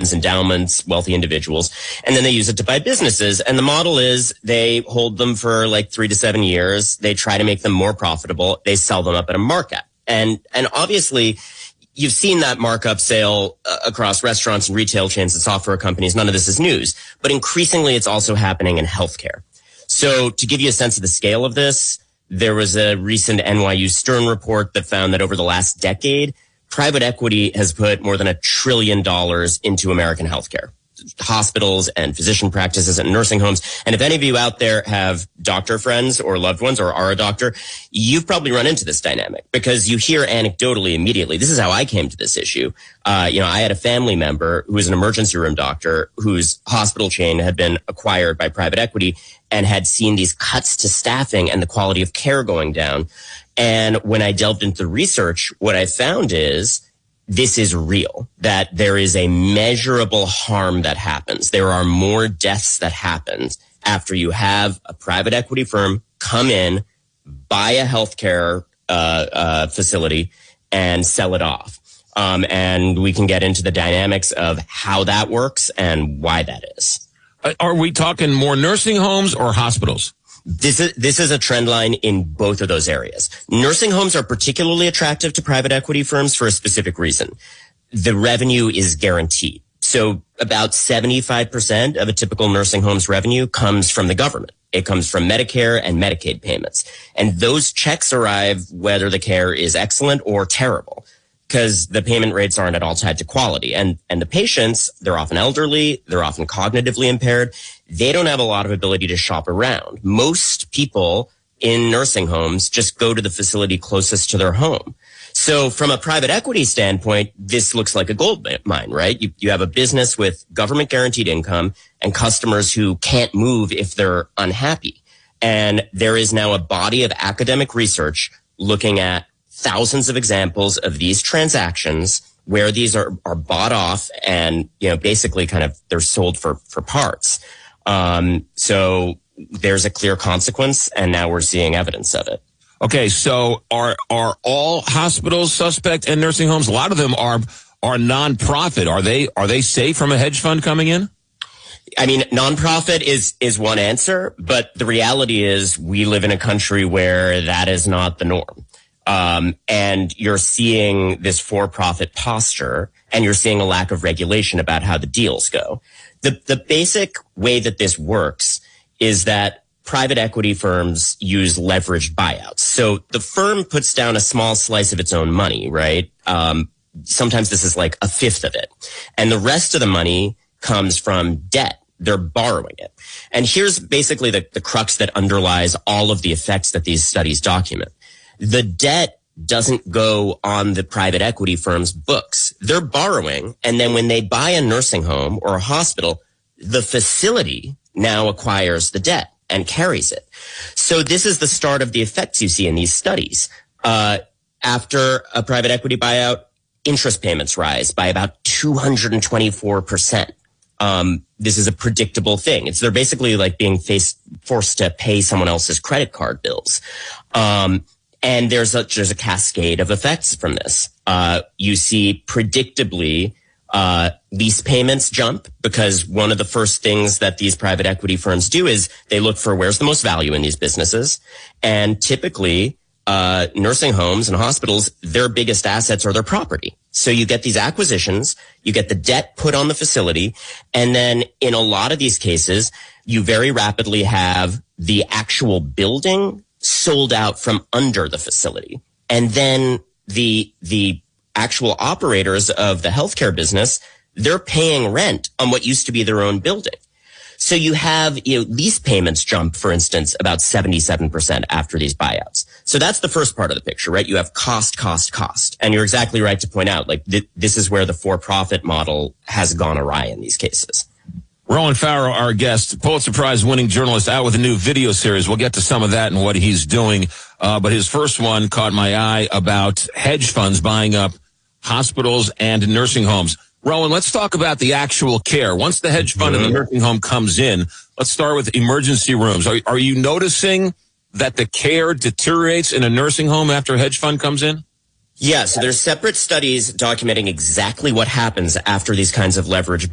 funds, endowments, wealthy individuals, and then they use it to buy businesses. And the model is they hold them for like 3 to 7 years. They try to make them more profitable. They sell them up at a markup. And obviously, you've seen that markup sale across restaurants and retail chains and software companies. None of this is news. But increasingly, it's also happening in healthcare. So to give you a sense of the scale of this, there was a recent NYU Stern report that found that over the last decade, private equity has put more than $1 trillion into American healthcare, hospitals and physician practices and nursing homes. And if any of you out there have doctor friends or loved ones or are a doctor, you've probably run into this dynamic because you hear anecdotally immediately. This is how I came to this issue. I had a family member who was an emergency room doctor whose hospital chain had been acquired by private equity and had seen these cuts to staffing and the quality of care going down. And when I delved into the research, what I found is this is real, that there is a measurable harm that happens. There are more deaths that happen after you have a private equity firm come in, buy a healthcare facility, and sell it off. And we can get into the dynamics of how that works and why that is. Are we talking more nursing homes or hospitals? This is a trend line in both of those areas. Nursing homes are particularly attractive to private equity firms for a specific reason. The revenue is guaranteed. So about 75% of a typical nursing home's revenue comes from the government. It comes from Medicare and Medicaid payments. And those checks arrive whether the care is excellent or terrible, because the payment rates aren't at all tied to quality. And the patients, they're often elderly, they're often cognitively impaired. They don't have a lot of ability to shop around. Most people in nursing homes just go to the facility closest to their home. So from a private equity standpoint, this looks like a gold mine, right? You have a business with government guaranteed income and customers who can't move if they're unhappy. And there is now a body of academic research looking at thousands of examples of these transactions where these are bought off and, basically kind of they're sold for parts. So there's a clear consequence, and now we're seeing evidence of it. Okay, so are all hospitals suspect and nursing homes? A lot of them are nonprofit. Are they safe from a hedge fund coming in? I mean, nonprofit is one answer, but the reality is we live in a country where that is not the norm. And you're seeing this for-profit posture, and you're seeing a lack of regulation about how the deals go. The basic way that this works is that private equity firms use leveraged buyouts. So the firm puts down a small slice of its own money, right? Sometimes this is like a fifth of it. And the rest of the money comes from debt. They're borrowing it. And here's basically the crux that underlies all of the effects that these studies document. The debt doesn't go on the private equity firm's books. They're borrowing, and then when they buy a nursing home or a hospital, the facility now acquires the debt and carries it. So this is the start of the effects you see in these studies. After a private equity buyout, interest payments rise by about 224%. This is a predictable thing. They're basically like being forced to pay someone else's credit card bills. And there's a cascade of effects from this. You see predictably, lease payments jump because one of the first things that these private equity firms do is they look for where's the most value in these businesses. And typically, nursing homes and hospitals, their biggest assets are their property. So you get these acquisitions, you get the debt put on the facility, and then in a lot of these cases, you very rapidly have the actual building sold out from under the facility. And then the actual operators of the healthcare business, they're paying rent on what used to be their own building. So you have lease payments jump, for instance, about 77% after these buyouts. So that's the first part of the picture, right? You have cost. And you're exactly right to point out, this is where the for-profit model has gone awry in these cases. Rowan Farrow, our guest, Pulitzer Prize winning journalist, out with a new video series. We'll get to some of that and what he's doing. But his first one caught my eye about hedge funds buying up hospitals and nursing homes. Rowan, let's talk about the actual care. Once the hedge fund and the nursing home comes in, let's start with emergency rooms. Are you noticing that the care deteriorates in a nursing home after a hedge fund comes in? Yeah, so there's separate studies documenting exactly what happens after these kinds of leverage